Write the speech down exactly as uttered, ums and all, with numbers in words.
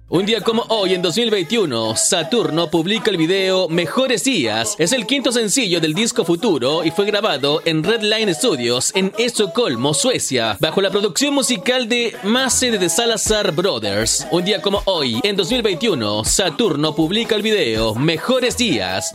Un día como hoy, en dos mil veintiuno, Saturno publica el video Mejores Días. Es el quinto sencillo del disco Futuro y fue grabado en Red Line Studios en Estocolmo, Suecia, bajo la producción musical de Mace de The Salazar Brothers. Un día como hoy, en dos mil veintiuno, Saturno publica el video Mejores Días.